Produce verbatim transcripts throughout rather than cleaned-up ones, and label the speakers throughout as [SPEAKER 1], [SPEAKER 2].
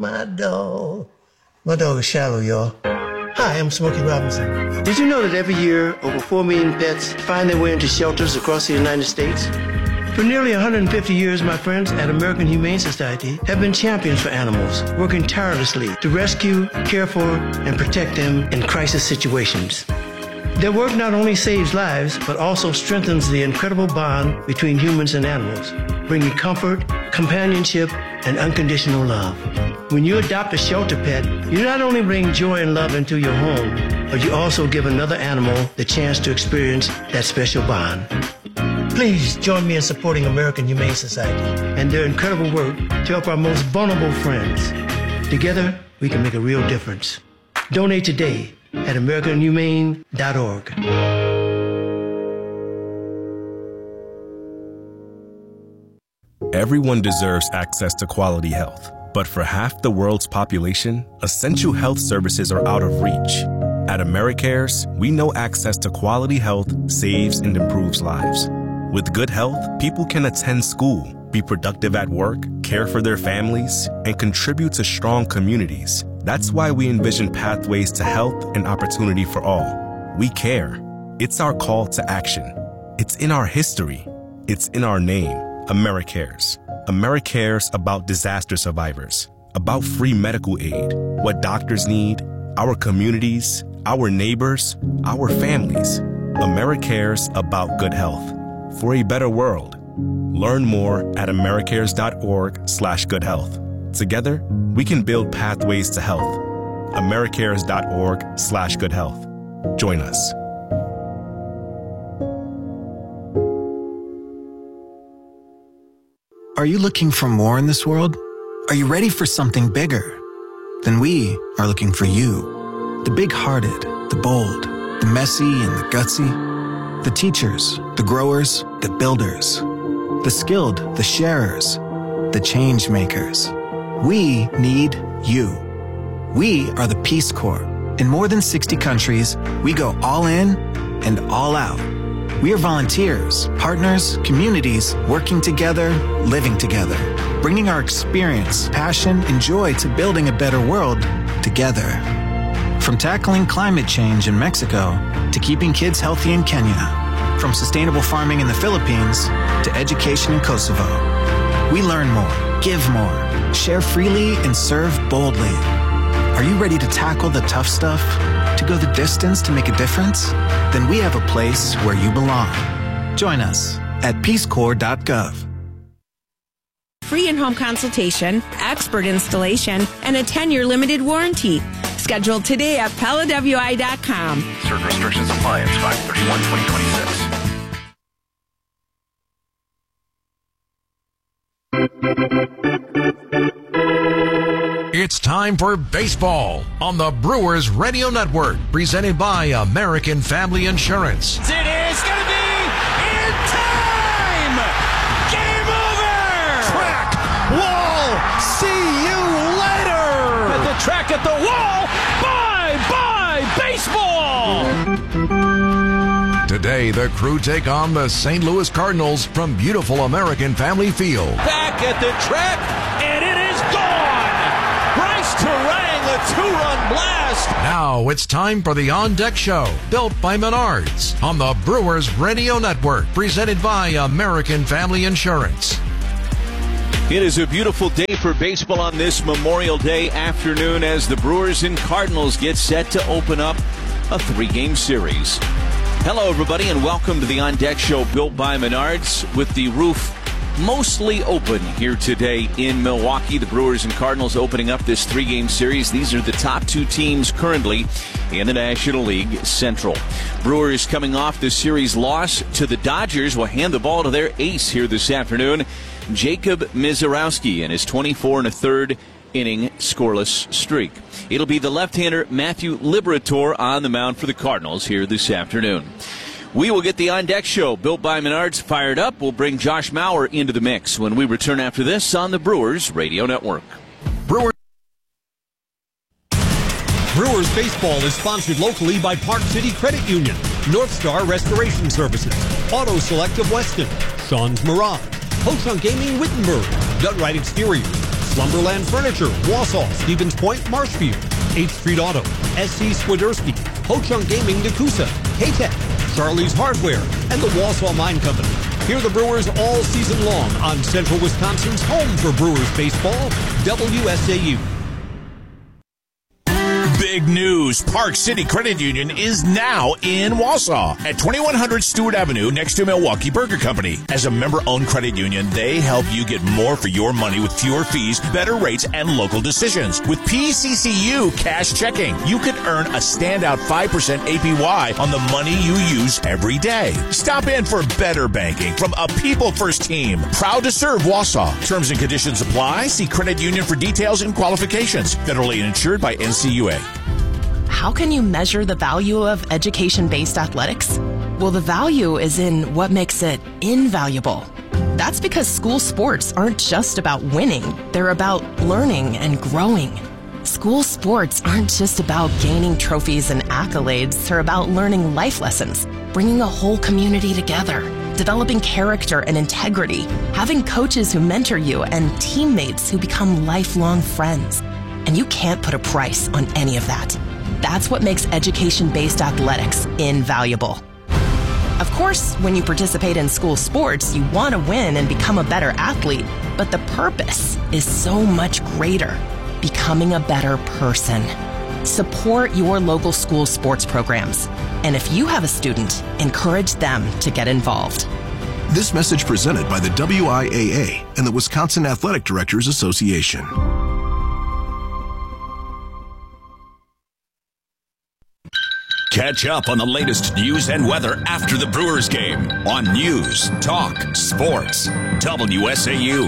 [SPEAKER 1] my dog. My dog is Shallow, y'all. Hi, I'm Smokey Robinson. Did you know that every year, over four million pets find their way into shelters across the United States? For nearly one hundred fifty years, my friends at American Humane Society have been champions for animals, working tirelessly to rescue, care for, and protect them in crisis situations. Their work not only saves lives, but also strengthens the incredible bond between humans and animals, bringing comfort, companionship, and unconditional love. When you adopt a shelter pet, you not only bring joy and love into your home, but you also give another animal the chance to experience that special bond. Please join me in supporting American Humane Society and their incredible work to help our most vulnerable friends. Together, we can make a real difference. Donate today at american humane dot org.
[SPEAKER 2] Everyone deserves access to quality health, but for half the world's population, essential health services are out of reach. At AmeriCares, we know access to quality health saves and improves lives. With good health, people can attend school, be productive at work, care for their families, and contribute to strong communities. That's why we envision pathways to health and opportunity for all. We care. It's our call to action. It's in our history. It's in our name. AmeriCares. AmeriCares about disaster survivors, about free medical aid, what doctors need, our communities, our neighbors, our families. AmeriCares about good health. For a better world. Learn more at americares dot org slash good health. Together, we can build pathways to health. americares dot org slash good health. Join us.
[SPEAKER 3] Are you looking for more in this world? Are you ready for something bigger? Then we are looking for you. The big-hearted, the bold, the messy and the gutsy. The teachers, the growers, the builders. The skilled, the sharers, the change makers. We need you. We are the Peace Corps. In more than sixty countries, we go all in and all out. We are volunteers, partners, communities, working together, living together, bringing our experience, passion, and joy to building a better world together. From tackling climate change in Mexico to keeping kids healthy in Kenya. From sustainable farming in the Philippines to education in Kosovo. We learn more, give more, share freely, and serve boldly. Are you ready to tackle the tough stuff? To go the distance to make a difference? Then we have a place where you belong. Join us at peace corps dot gov.
[SPEAKER 4] Free in-home consultation, expert installation, and a ten-year limited warranty. Scheduled today at pella w i dot com.
[SPEAKER 5] Certain restrictions apply. It's five thirty-one twenty twenty-six.
[SPEAKER 6] It's time for baseball on the Brewers Radio Network, presented by American Family Insurance.
[SPEAKER 7] It is going to be in time! Game over!
[SPEAKER 8] Track, wall, see you later!
[SPEAKER 7] At the track, at the wall, bye-bye baseball!
[SPEAKER 6] Today, the Crew take on the Saint Louis Cardinals from beautiful American Family Field.
[SPEAKER 7] Back at the track, and it is gone! Bryce Terang, a two-run blast!
[SPEAKER 6] Now it's time for the On Deck Show, built by Menards, on the Brewers Radio Network, presented by American Family Insurance.
[SPEAKER 9] It is a beautiful day for baseball on this Memorial Day afternoon as the Brewers and Cardinals get set to open up a three-game series. Hello, everybody, and welcome to the On Deck Show, built by Menards, with the roof mostly open here today in Milwaukee. The Brewers and Cardinals opening up this three-game series. These are the top two teams currently in the National League Central. Brewers coming off the series loss to the Dodgers will hand the ball to their ace here this afternoon, Jacob Misiorowski, in his twenty-four and a third inning scoreless streak. It'll be the left-hander Matthew Liberatore on the mound for the Cardinals here this afternoon. We will get the On Deck Show, built by Menards, fired up. We'll bring Josh Mauer into the mix when we return after this on the Brewers Radio Network.
[SPEAKER 6] Brewers.
[SPEAKER 10] Brewers baseball is sponsored locally by Park City Credit Union, North Star Restoration Services, Auto Select of Weston, Sean's Mirage, Ho-Chunk Gaming Wittenberg, Gut Right Exteriors, Lumberland Furniture, Wausau, Stevens Point, Marshfield, eighth Street Auto, S C Swiderski, Ho-Chunk Gaming, Nakusa, K-Tech, Charlie's Hardware, and the Wausau Mine Company. Hear the Brewers all season long on Central Wisconsin's home for Brewers baseball, W S A U.
[SPEAKER 11] Big news. Park City Credit Union is now in Wausau at twenty-one hundred Stewart Avenue next to Milwaukee Burger Company. As a member-owned credit union, they help you get more for your money with fewer fees, better rates, and local decisions. With P C C U Cash Checking, you could earn a standout five percent A P Y on the money you use every day. Stop in for better banking from a people-first team. Proud to serve Wausau. Terms and conditions apply. See credit union for details and qualifications. Federally insured by N C U A.
[SPEAKER 12] How can you measure the value of education-based athletics? Well, the value is in what makes it invaluable. That's because school sports aren't just about winning. They're about learning and growing. School sports aren't just about gaining trophies and accolades. They're about learning life lessons, bringing a whole community together, developing character and integrity, having coaches who mentor you, and teammates who become lifelong friends. And you can't put a price on any of that. That's what makes education-based athletics invaluable. Of course, when you participate in school sports, you want to win and become a better athlete, but the purpose is so much greater, becoming a better person. Support your local school sports programs. And if you have a student, encourage them to get involved.
[SPEAKER 13] This message presented by the W I A A and the Wisconsin Athletic Directors Association.
[SPEAKER 11] Catch up on the latest news and weather after the Brewers game on News, Talk, Sports, W S A U.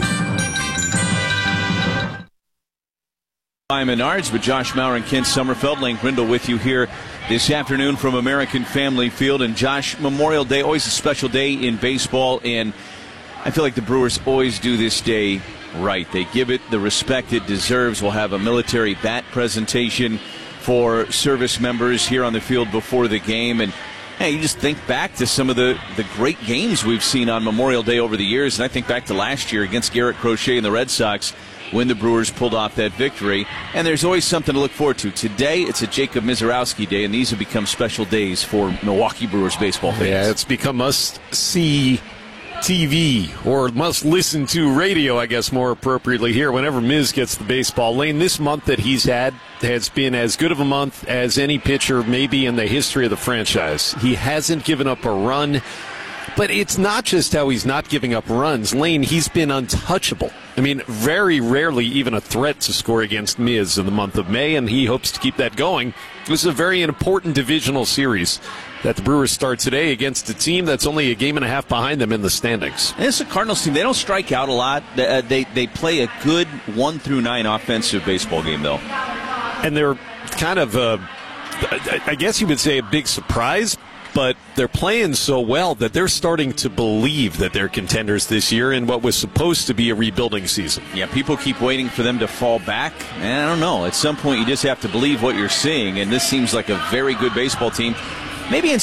[SPEAKER 9] I'm Menards with Josh Maurer and Kent Sommerfeld. Lane Grindle with you here this afternoon from American Family Field. And Josh, Memorial Day, always a special day in baseball, and I feel like the Brewers always do this day right. They give it the respect it deserves. We'll have a military bat presentation for service members here on the field before the game. And hey, you just think back to some of the, the great games we've seen on Memorial Day over the years. And I think back to last year against Garrett Crochet and the Red Sox when the Brewers pulled off that victory. And there's always something to look forward to. Today, it's a Jacob Misiorowski day, and these have become special days for Milwaukee Brewers baseball fans.
[SPEAKER 14] Yeah, it's become must-see T V, or must listen to radio, I guess more appropriately here, whenever Miz gets the baseball. Lane, this month that he's had has been as good of a month as any pitcher maybe in the history of the franchise. He hasn't given up a run, but it's not just how he's not giving up runs. Lane, he's been untouchable. I mean, very rarely even a threat to score against Miz in the month of May, and he hopes to keep that going. This is a very important divisional series that the Brewers start today against a team that's only a game and a half behind them in the standings.
[SPEAKER 9] And it's a Cardinals team. They don't strike out a lot. They, uh, they, they play a good one through nine offensive baseball game, though.
[SPEAKER 14] And they're kind of, uh, I guess you would say, a big surprise, but they're playing so well that they're starting to believe that they're contenders this year in what was supposed to be a rebuilding season.
[SPEAKER 9] Yeah, people keep waiting for them to fall back. And I don't know. At some point, you just have to believe what you're seeing, and this seems like a very good baseball team. Maybe in